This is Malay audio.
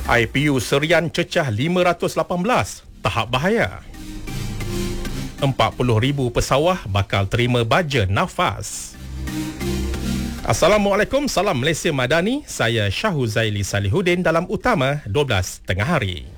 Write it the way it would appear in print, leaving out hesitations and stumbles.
IPU Serian cecah 518, tahap bahaya. 40,000 pesawah bakal terima baja nafas. Assalamualaikum, salam Malaysia Madani. Saya Syahuzaili Salihuddin dalam Utama 12 tengah hari.